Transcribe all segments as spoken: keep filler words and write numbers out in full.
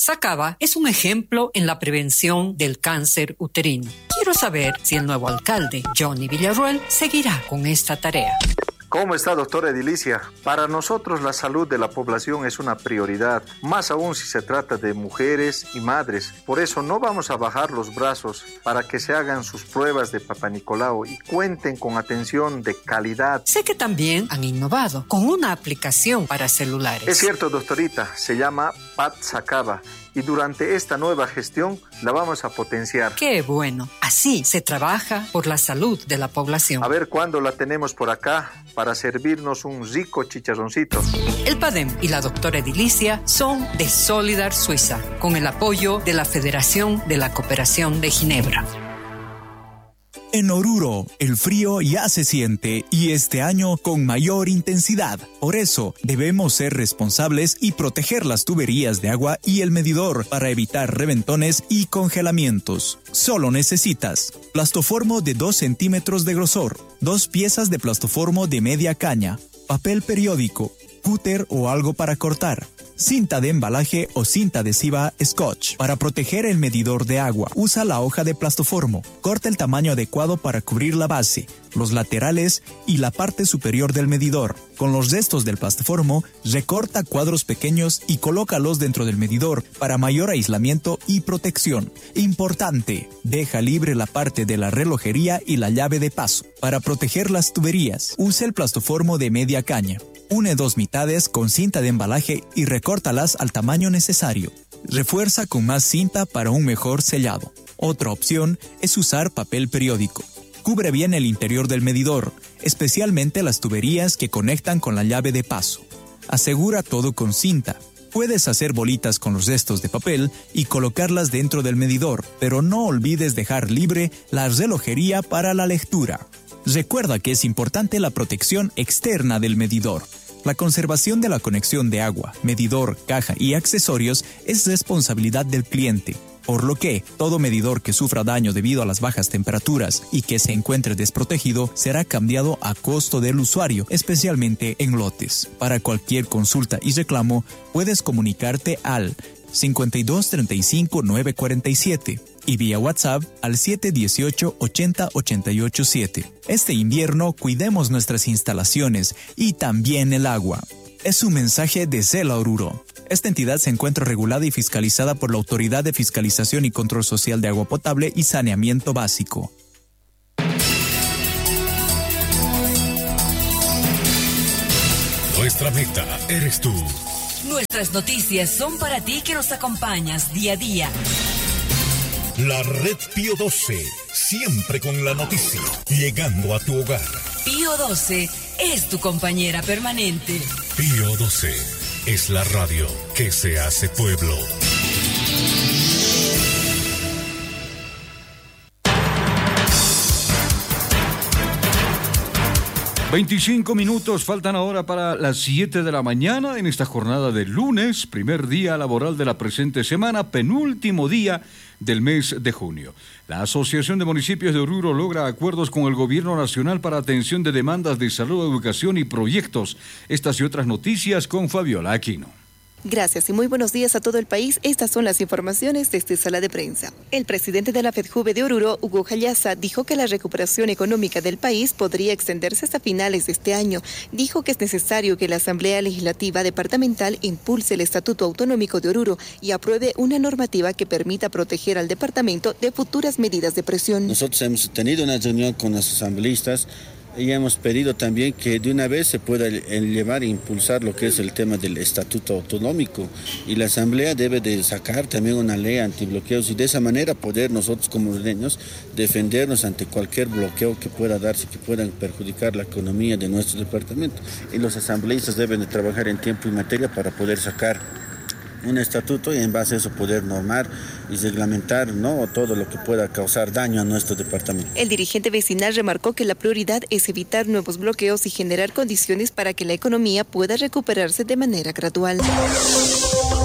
Sacaba es un ejemplo en la prevención del cáncer uterino. Quiero saber si el nuevo alcalde, Johnny Villarroel, seguirá con esta tarea. ¿Cómo está, doctora Edilicia? Para nosotros la salud de la población es una prioridad, más aún si se trata de mujeres y madres. Por eso no vamos a bajar los brazos para que se hagan sus pruebas de Papá Nicolau y cuenten con atención de calidad. Sé que también han innovado con una aplicación para celulares. Es cierto, doctorita, se llama Pat Sacaba. Y durante esta nueva gestión la vamos a potenciar. ¡Qué bueno! Así se trabaja por la salud de la población. A ver cuándo la tenemos por acá para servirnos un rico chicharroncito. El PADEM y la doctora Edilicia son de Solidar Suiza, con el apoyo de la Federación de la Cooperación de Ginebra. En Oruro, el frío ya se siente y este año con mayor intensidad. Por eso, debemos ser responsables y proteger las tuberías de agua y el medidor para evitar reventones y congelamientos. Solo necesitas plastoformo de dos centímetros de grosor, dos piezas de plastoformo de media caña, papel periódico, cúter o algo para cortar, cinta de embalaje o cinta adhesiva Scotch. Para proteger el medidor de agua, usa la hoja de plastoformo. Corta el tamaño adecuado para cubrir la base, los laterales y la parte superior del medidor. Con los restos del plastoformo, recorta cuadros pequeños y colócalos dentro del medidor para mayor aislamiento y protección. Importante, deja libre la parte de la relojería y la llave de paso. Para proteger las tuberías, usa el plastoformo de media caña. Une dos mitades con cinta de embalaje y recórtalas al tamaño necesario. Refuerza con más cinta para un mejor sellado. Otra opción es usar papel periódico. Cubre bien el interior del medidor, especialmente las tuberías que conectan con la llave de paso. Asegura todo con cinta. Puedes hacer bolitas con los restos de papel y colocarlas dentro del medidor, pero no olvides dejar libre la relojería para la lectura. Recuerda que es importante la protección externa del medidor. La conservación de la conexión de agua, medidor, caja y accesorios es responsabilidad del cliente, por lo que todo medidor que sufra daño debido a las bajas temperaturas y que se encuentre desprotegido será cambiado a costo del usuario, especialmente en lotes. Para cualquier consulta y reclamo, puedes comunicarte al cincuenta y dos treinta y cinco nueve cuarenta y siete y vía WhatsApp al siete dieciocho ochenta ochenta y ocho siete. Este invierno cuidemos nuestras instalaciones y también el agua. Es un mensaje de Cela Oruro. Esta entidad se encuentra regulada y fiscalizada por la Autoridad de Fiscalización y Control Social de Agua Potable y Saneamiento Básico. Nuestra meta eres tú. Nuestras noticias son para ti que nos acompañas día a día. La Red Pío doce, siempre con la noticia, llegando a tu hogar. Pío doce es tu compañera permanente. Pío doce es la radio que se hace pueblo. veinticinco minutos faltan ahora para las siete de la mañana en esta jornada de lunes, primer día laboral de la presente semana, penúltimo día del mes de junio. La Asociación de Municipios de Oruro logra acuerdos con el Gobierno Nacional para atención de demandas de salud, educación y proyectos. Estas y otras noticias con Fabiola Aquino. Gracias y muy buenos días a todo el país. Estas son las informaciones de esta sala de prensa. El presidente de la FEDJUVE de Oruro, Hugo Jayaza, dijo que la recuperación económica del país podría extenderse hasta finales de este año. Dijo que es necesario que la Asamblea Legislativa Departamental impulse el Estatuto Autonómico de Oruro y apruebe una normativa que permita proteger al departamento de futuras medidas de presión. Nosotros hemos tenido una reunión con los asambleístas y hemos pedido también que de una vez se pueda llevar e impulsar lo que es el tema del estatuto autonómico, y la Asamblea debe de sacar también una ley antibloqueos y de esa manera poder nosotros como ordeños defendernos ante cualquier bloqueo que pueda darse, que puedan perjudicar la economía de nuestro departamento. Y los asambleístas deben de trabajar en tiempo y materia para poder sacar un estatuto y en base a eso poder normar y reglamentar, ¿no?, todo lo que pueda causar daño a nuestro departamento. El dirigente vecinal remarcó que la prioridad es evitar nuevos bloqueos y generar condiciones para que la economía pueda recuperarse de manera gradual.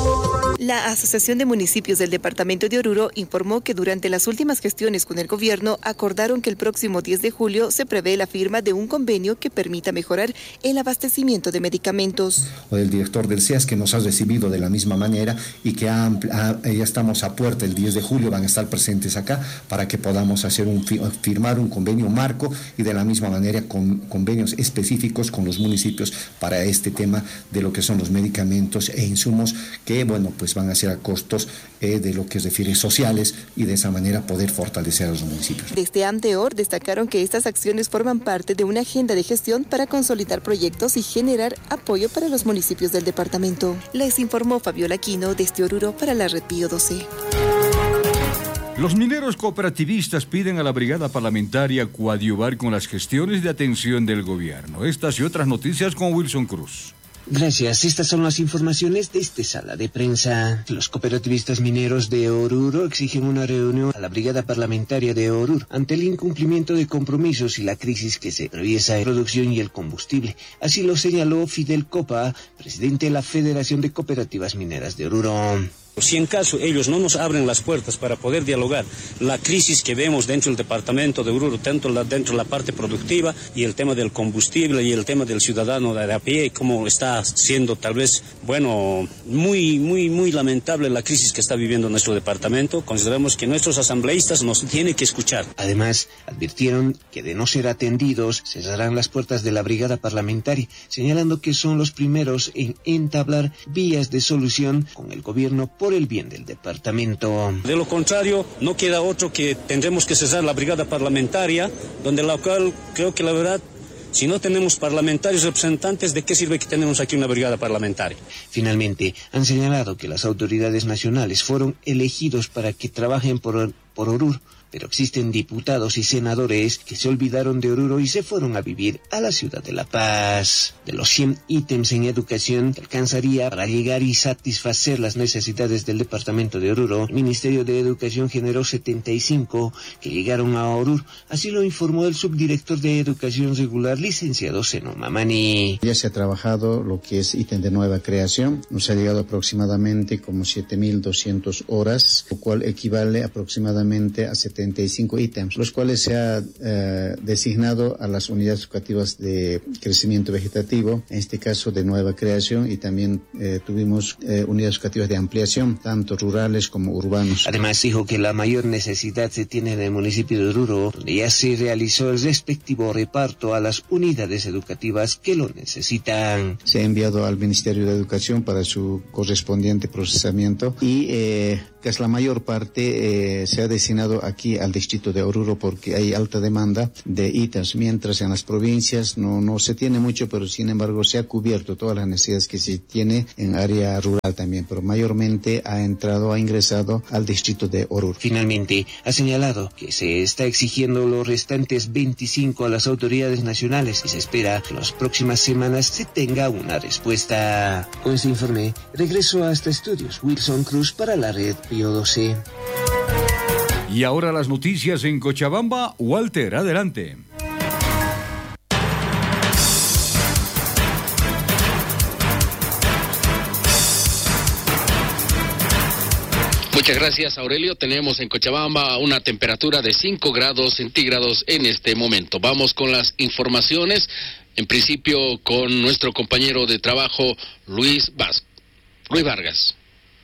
La Asociación de Municipios del Departamento de Oruro informó que durante las últimas gestiones con el gobierno acordaron que el próximo diez de julio se prevé la firma de un convenio que permita mejorar el abastecimiento de medicamentos. O del director del C E A S que nos ha recibido de la misma manera y que ha, ha, ya estamos a puerta el diez de julio, van a estar presentes acá para que podamos hacer un, firmar un convenio marco y de la misma manera con convenios específicos con los municipios para este tema de lo que son los medicamentos e insumos que, bueno, pues van a ser a costos eh, de lo que se refiere sociales y de esa manera poder fortalecer a los municipios. Desde Amdeor destacaron que estas acciones forman parte de una agenda de gestión para consolidar proyectos y generar apoyo para los municipios del departamento. Les informó Fabiola Aquino desde Oruro para la Red Pío doce. Los mineros cooperativistas piden a la brigada parlamentaria coadyuvar con las gestiones de atención del gobierno. Estas y otras noticias con Wilson Cruz. Gracias. Estas son las informaciones de esta sala de prensa. Los cooperativistas mineros de Oruro exigen una reunión a la brigada parlamentaria de Oruro ante el incumplimiento de compromisos y la crisis que se atraviesa en producción y el combustible. Así lo señaló Fidel Copa, presidente de la Federación de Cooperativas Mineras de Oruro. Si en caso ellos no nos abren las puertas para poder dialogar la crisis que vemos dentro del departamento de Oruro, tanto la, dentro de la parte productiva y el tema del combustible y el tema del ciudadano de a pie, como está siendo tal vez, bueno, muy, muy, muy lamentable la crisis que está viviendo nuestro departamento, consideramos que nuestros asambleístas nos tienen que escuchar. Además, advirtieron que de no ser atendidos, cerrarán las puertas de la brigada parlamentaria, señalando que son los primeros en entablar vías de solución con el gobierno por el bien del departamento. De lo contrario, no queda otro que tendremos que cesar la brigada parlamentaria, donde la cual creo que la verdad, si no tenemos parlamentarios representantes, ¿de qué sirve que tenemos aquí una brigada parlamentaria? Finalmente, han señalado que las autoridades nacionales fueron elegidos para que trabajen por, por Oruro, pero existen diputados y senadores que se olvidaron de Oruro y se fueron a vivir a la ciudad de La Paz. De los cien ítems en educación que alcanzaría para llegar y satisfacer las necesidades del departamento de Oruro, el Ministerio de Educación generó setenta y cinco que llegaron a Oruro. Así lo informó el subdirector de Educación Regular, licenciado Zeno Mamani. Ya se ha trabajado lo que es ítem de nueva creación. Nos ha llegado aproximadamente como siete mil doscientas horas, lo cual equivale aproximadamente a setenta y cinco ítems, los cuales se ha eh, designado a las unidades educativas de crecimiento vegetativo, en este caso de nueva creación, y también eh, tuvimos eh, unidades educativas de ampliación, tanto rurales como urbanos. Además dijo que la mayor necesidad se tiene en el municipio de Oruro, donde ya se realizó el respectivo reparto a las unidades educativas que lo necesitan. Se ha enviado al Ministerio de Educación para su correspondiente procesamiento y eh, que es la mayor parte eh, se ha destinado aquí al distrito de Oruro porque hay alta demanda de ítems, mientras en las provincias no, no se tiene mucho, pero sin embargo se ha cubierto todas las necesidades que se tiene en área rural también, pero mayormente ha entrado, ha ingresado al distrito de Oruro. Finalmente, ha señalado que se está exigiendo los restantes veinticinco a las autoridades nacionales y se espera que en las próximas semanas se tenga una respuesta. Con este informe, regreso hasta estudios Wilson Cruz para la Red Pío doce. Y ahora las noticias en Cochabamba. Walter, adelante. Muchas gracias, Aurelio. Tenemos en Cochabamba una temperatura de cinco grados centígrados en este momento. Vamos con las informaciones, en principio con nuestro compañero de trabajo, Luis Vaz. Luis Vargas.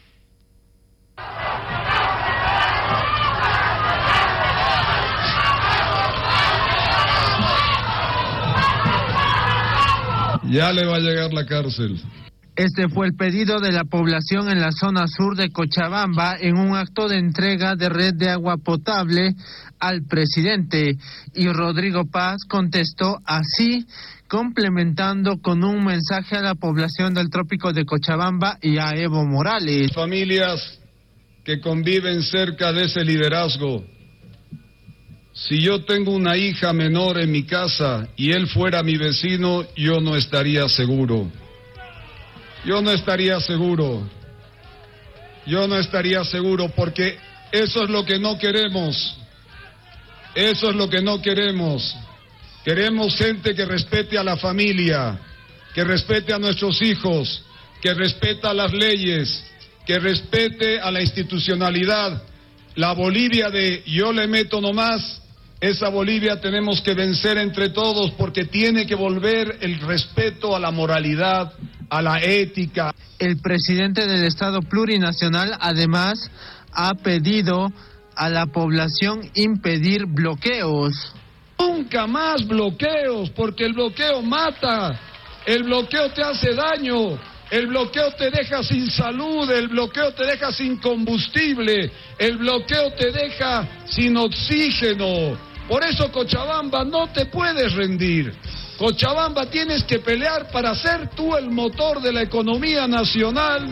Ya le va a llegar la cárcel. Este fue el pedido de la población en la zona sur de Cochabamba en un acto de entrega de red de agua potable al presidente. Y Rodrigo Paz contestó así, complementando con un mensaje a la población del trópico de Cochabamba y a Evo Morales. Familias que conviven cerca de ese liderazgo. Si yo tengo una hija menor en mi casa y él fuera mi vecino, yo no estaría seguro. Yo no estaría seguro. Yo no estaría seguro porque eso es lo que no queremos. Eso es lo que no queremos. Queremos gente que respete a la familia, que respete a nuestros hijos, que respeta las leyes, que respete a la institucionalidad. La Bolivia de yo le meto nomás, esa Bolivia tenemos que vencer entre todos porque tiene que volver el respeto a la moralidad, a la ética. El presidente del Estado Plurinacional además ha pedido a la población impedir bloqueos. Nunca más bloqueos, porque el bloqueo mata, el bloqueo te hace daño, el bloqueo te deja sin salud, el bloqueo te deja sin combustible, el bloqueo te deja sin oxígeno. Por eso, Cochabamba, no te puedes rendir. Cochabamba, tienes que pelear para ser tú el motor de la economía nacional.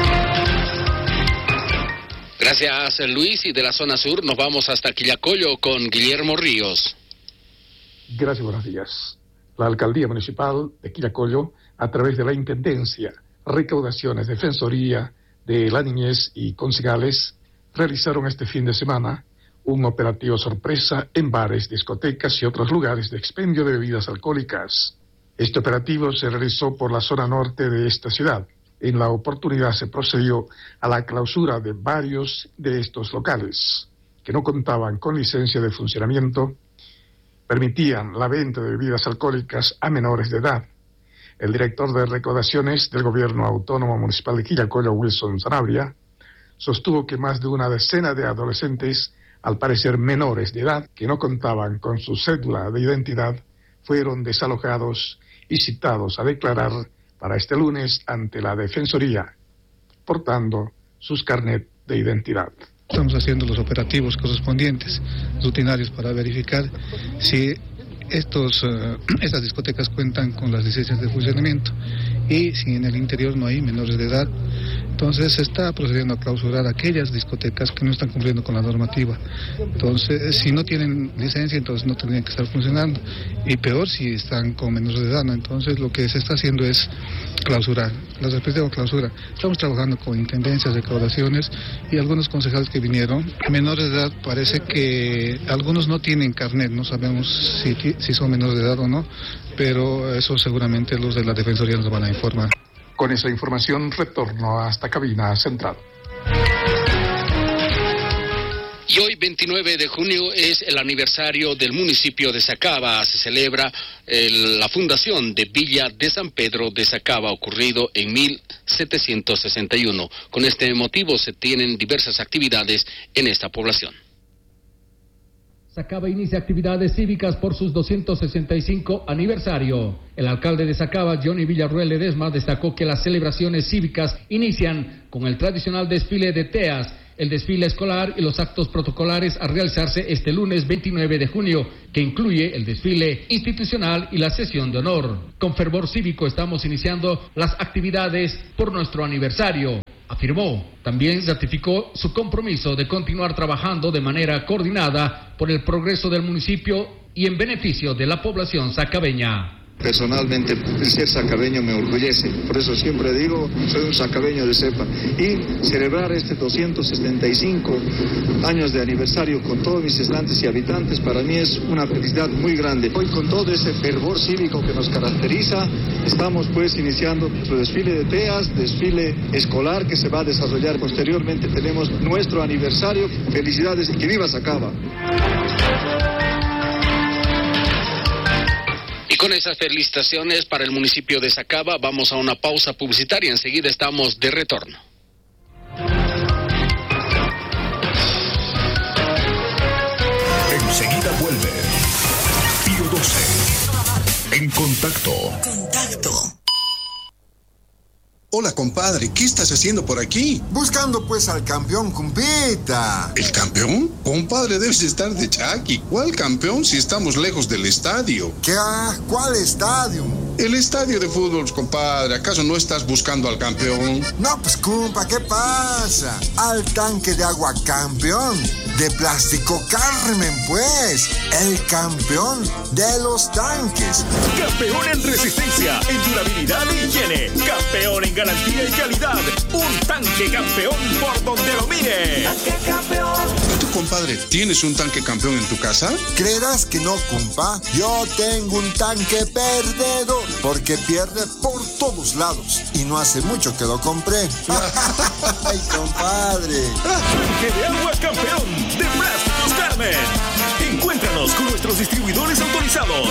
Gracias, Luis. Y de la zona sur nos vamos hasta Quillacollo con Guillermo Ríos. Gracias, buenos días. La Alcaldía Municipal de Quillacollo, a través de la Intendencia, Recaudaciones, Defensoría de la Niñez y Concejales, realizaron este fin de semana un operativo sorpresa en bares, discotecas y otros lugares de expendio de bebidas alcohólicas. Este operativo se realizó por la zona norte de esta ciudad. En la oportunidad se procedió a la clausura de varios de estos locales, que no contaban con licencia de funcionamiento, permitían la venta de bebidas alcohólicas a menores de edad. El director de recaudaciones del Gobierno Autónomo Municipal de Quillacollo, Wilson Sanabria, sostuvo que más de una decena de adolescentes, al parecer menores de edad, que no contaban con su cédula de identidad, fueron desalojados y citados a declarar para este lunes ante la Defensoría, portando sus carnet de identidad. Estamos haciendo los operativos correspondientes, rutinarios, para verificar si estos, uh, estas discotecas cuentan con las licencias de funcionamiento y si en el interior no hay menores de edad. Entonces se está procediendo a clausurar aquellas discotecas que no están cumpliendo con la normativa. Entonces, si no tienen licencia, entonces no tendrían que estar funcionando. Y peor si están con menores de edad, ¿no? Entonces lo que se está haciendo es clausurar, la respectiva clausura. Estamos trabajando con intendencias, recaudaciones y algunos concejales que vinieron. Menores de edad, parece que algunos no tienen carnet, no sabemos si, si son menores de edad o no, pero eso seguramente los de la Defensoría nos van a informar. Con esa información retorno hasta cabina central. Y hoy, veintinueve de junio, es el aniversario del municipio de Sacaba. Se celebra el, la fundación de Villa de San Pedro de Sacaba, ocurrido en mil setecientos sesenta y uno. Con este motivo se tienen diversas actividades en esta población. Sacaba inicia actividades cívicas por sus doscientos sesenta y cinco aniversario. El alcalde de Sacaba, Johnny Villarruel Ledesma, destacó que las celebraciones cívicas inician con el tradicional desfile de teas, el desfile escolar y los actos protocolares a realizarse este lunes veintinueve de junio, que incluye el desfile institucional y la sesión de honor. Con fervor cívico estamos iniciando las actividades por nuestro aniversario, afirmó. También ratificó su compromiso de continuar trabajando de manera coordinada por el progreso del municipio y en beneficio de la población sacabeña. Personalmente, el ser sacabeño me orgullece, por eso siempre digo, soy un sacabeño de cepa. Y celebrar este doscientos setenta y cinco años de aniversario con todos mis estudiantes y habitantes, para mí es una felicidad muy grande. Hoy, con todo ese fervor cívico que nos caracteriza, estamos pues iniciando nuestro desfile de teas, desfile escolar que se va a desarrollar posteriormente. Tenemos nuestro aniversario. Felicidades y que viva Sacaba. Y con esas felicitaciones para el municipio de Sacaba, vamos a una pausa publicitaria. Enseguida estamos de retorno. Enseguida vuelve Pío doce. En contacto. Contacto. Hola, compadre, ¿qué estás haciendo por aquí? Buscando pues al campeón, compita. ¿El campeón? Compadre, debes estar de chaki. ¿Cuál campeón si estamos lejos del estadio? ¿Qué? ¿Cuál estadio? El estadio de fútbol, compadre. ¿Acaso no estás buscando al campeón? No, pues, compa, ¿qué pasa? Al tanque de agua campeón. De Plástico Carmen, pues. El campeón de los tanques. Campeón en resistencia, en durabilidad e higiene. Campeón en garantía y calidad. Un tanque campeón por donde lo mire. Tanque campeón. compadre, ¿tienes un tanque campeón en tu casa? ¿Creerás que no, compa? Yo tengo un tanque perdedor, porque pierde por todos lados. Y no hace mucho que lo compré. ¡Ay, compadre! Tanque de agua campeón de Plásticos Carmen. Encuéntranos con nuestros distribuidores autorizados.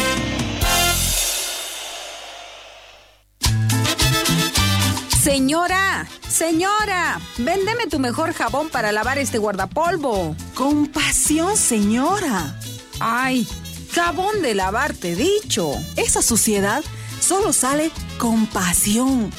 Señora, señora, véndeme tu mejor jabón para lavar este guardapolvo. Con pasión, señora. Ay, jabón de lavar, te he dicho. Esa suciedad solo sale con pasión.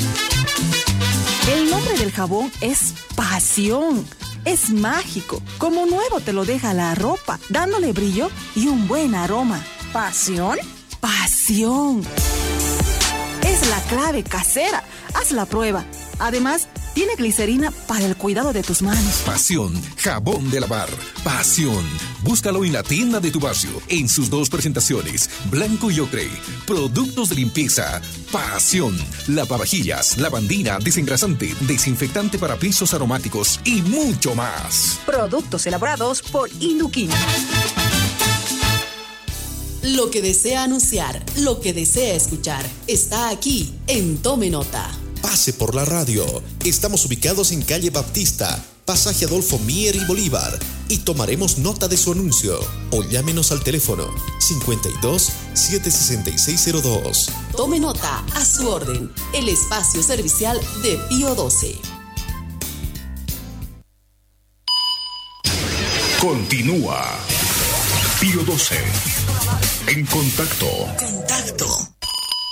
El nombre del jabón es pasión. Es mágico. Como nuevo te lo deja la ropa, dándole brillo y un buen aroma. ¿Pasión? Pasión. Es la clave casera. Haz la prueba. Además, tiene glicerina para el cuidado de tus manos. Pasión, jabón de lavar. Pasión. Búscalo en la tienda de tu barrio, en sus dos presentaciones, blanco y ocre. Productos de limpieza. Pasión. Lavavajillas, lavandina, desengrasante, desinfectante para pisos aromáticos y mucho más. Productos elaborados por Induquín. Lo que desea anunciar, lo que desea escuchar, está aquí en Tome Nota. Pase por la radio. Estamos ubicados en calle Baptista, pasaje Adolfo Mier y Bolívar, y tomaremos nota de su anuncio. O llámenos al teléfono cincuenta y dos, setecientos sesenta y seis cero dos. Tome Nota, a su orden, el espacio servicial de Pío doce. Continúa Pío doce. En contacto. Contacto.